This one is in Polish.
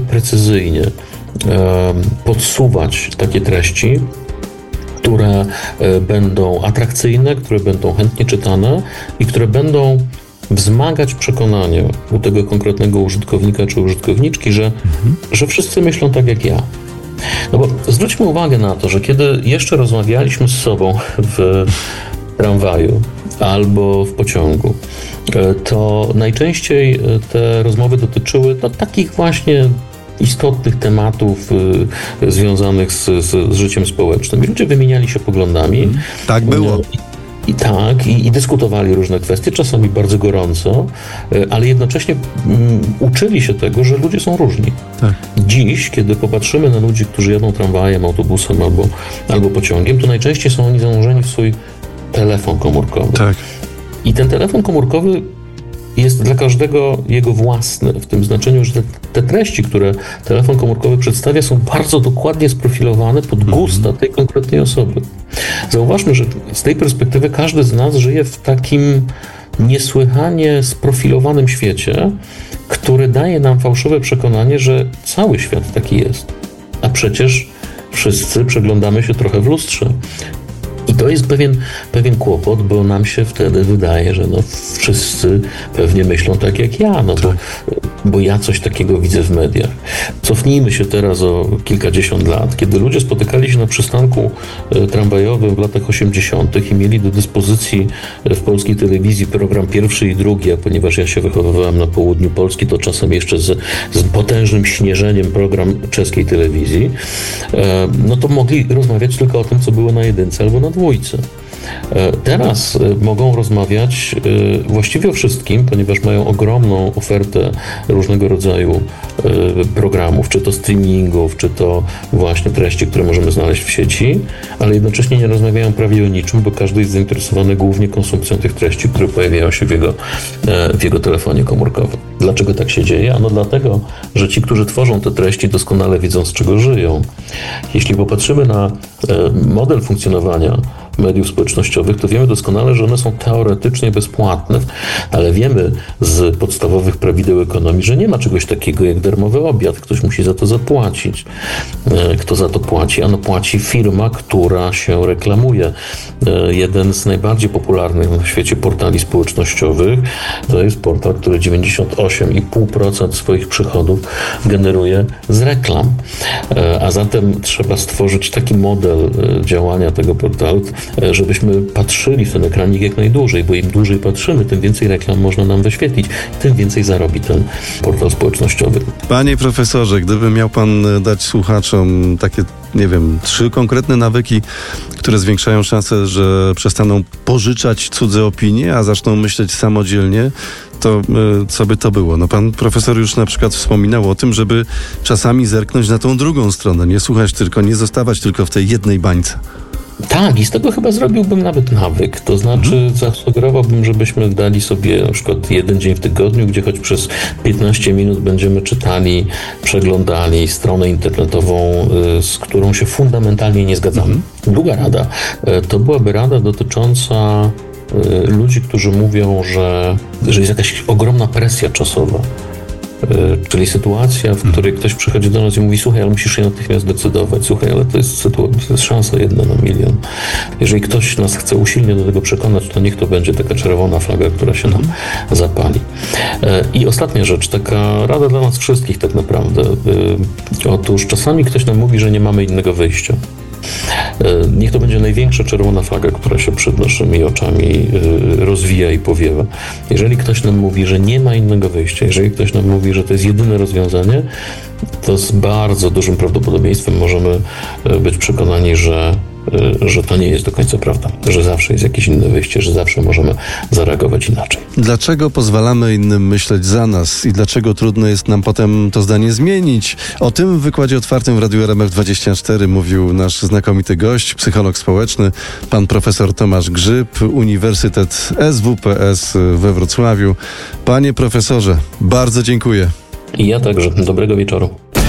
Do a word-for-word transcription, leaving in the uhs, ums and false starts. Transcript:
precyzyjnie e, podsuwać takie treści, które e, będą atrakcyjne, które będą chętnie czytane i które będą wzmagać przekonanie u tego konkretnego użytkownika czy użytkowniczki, że, mhm. że wszyscy myślą tak jak ja. No bo zwróćmy uwagę na to, że kiedy jeszcze rozmawialiśmy z sobą w tramwaju albo w pociągu, to najczęściej te rozmowy dotyczyły no, takich właśnie istotnych tematów y, związanych z, z, z życiem społecznym. I ludzie wymieniali się poglądami. Mm, tak było. I, i tak, i, i dyskutowali różne kwestie, czasami bardzo gorąco, y, ale jednocześnie y, uczyli się tego, że ludzie są różni. Tak. Dziś, kiedy popatrzymy na ludzi, którzy jadą tramwajem, autobusem albo, albo pociągiem, to najczęściej są oni zanurzeni w swój telefon komórkowy. Tak. I ten telefon komórkowy jest dla każdego jego własny, w tym znaczeniu, że te, te treści, które telefon komórkowy przedstawia, są bardzo dokładnie sprofilowane pod gusta tej konkretnej osoby. Zauważmy, że z tej perspektywy każdy z nas żyje w takim niesłychanie sprofilowanym świecie, który daje nam fałszywe przekonanie, że cały świat taki jest. A przecież wszyscy przeglądamy się trochę w lustrze. I to jest pewien, pewien kłopot, bo nam się wtedy wydaje, że no wszyscy pewnie myślą tak jak ja, no bo, bo ja coś takiego widzę w mediach. Cofnijmy się teraz o kilkadziesiąt lat, kiedy ludzie spotykali się na przystanku tramwajowym w latach osiemdziesiątych i mieli do dyspozycji w polskiej telewizji program pierwszy i drugi, a ponieważ ja się wychowywałem na południu Polski, to czasem jeszcze z, z potężnym śnieżeniem program czeskiej telewizji, no to mogli rozmawiać tylko o tym, co było na jedynce albo na dwójce. Teraz mogą rozmawiać właściwie o wszystkim, ponieważ mają ogromną ofertę różnego rodzaju programów, czy to streamingów, czy to właśnie treści, które możemy znaleźć w sieci, ale jednocześnie nie rozmawiają prawie o niczym, bo każdy jest zainteresowany głównie konsumpcją tych treści, które pojawiają się w jego, w jego telefonie komórkowym. Dlaczego tak się dzieje? Ano dlatego, że ci, którzy tworzą te treści, doskonale wiedzą, z czego żyją. Jeśli popatrzymy na model funkcjonowania mediów społecznościowych, to wiemy doskonale, że one są teoretycznie bezpłatne, ale wiemy z podstawowych prawideł ekonomii, że nie ma czegoś takiego jak darmowy obiad. Ktoś musi za to zapłacić. Kto za to płaci? Ano płaci firma, która się reklamuje. Jeden z najbardziej popularnych na świecie portali społecznościowych to jest portal, który dziewięćdziesiąt osiem i pół procent swoich przychodów generuje z reklam. A zatem trzeba stworzyć taki model działania tego portalu, żebyśmy patrzyli w ten ekranik jak najdłużej, bo im dłużej patrzymy, tym więcej reklam można nam wyświetlić, tym więcej zarobi ten portal społecznościowy. Panie profesorze, gdyby miał pan dać słuchaczom takie, nie wiem, trzy konkretne nawyki, które zwiększają szansę, że przestaną pożyczać cudze opinie, a zaczną myśleć samodzielnie, to y, co by to było? No pan profesor już na przykład wspominał o tym, żeby czasami zerknąć na tą drugą stronę, nie słuchać tylko, nie zostawać tylko w tej jednej bańce. Tak, i z tego chyba zrobiłbym nawet nawyk. To znaczy hmm. zasugerowałbym, żebyśmy dali sobie na przykład jeden dzień w tygodniu, gdzie choć przez piętnaście minut będziemy czytali, przeglądali stronę internetową, z którą się fundamentalnie nie zgadzamy. Hmm. Druga rada to byłaby rada dotycząca ludzi, którzy mówią, że, że jest jakaś ogromna presja czasowa. Czyli sytuacja, w której ktoś przychodzi do nas i mówi: słuchaj, ale musisz się natychmiast decydować. Słuchaj, ale to jest, sytuacja, to jest szansa jedna na milion. Jeżeli ktoś nas chce usilnie do tego przekonać, to niech to będzie taka czerwona flaga, która się nam zapali. I ostatnia rzecz, taka rada dla nas wszystkich tak naprawdę. Otóż czasami ktoś nam mówi, że nie mamy innego wyjścia. Niech to będzie największa czerwona flaga, która się przed naszymi oczami rozwija i powiewa. Jeżeli ktoś nam mówi, że nie ma innego wyjścia, jeżeli ktoś nam mówi, że to jest jedyne rozwiązanie, to z bardzo dużym prawdopodobieństwem możemy być przekonani, że że to nie jest do końca prawda, że zawsze jest jakieś inne wyjście, że zawsze możemy zareagować inaczej. Dlaczego pozwalamy innym myśleć za nas i dlaczego trudno jest nam potem to zdanie zmienić? O tym w wykładzie otwartym w Radiu R M F dwadzieścia cztery mówił nasz znakomity gość, psycholog społeczny, pan profesor Tomasz Grzyb, Uniwersytet S W P S we Wrocławiu. Panie profesorze, bardzo dziękuję. I ja także. Dobrego wieczoru.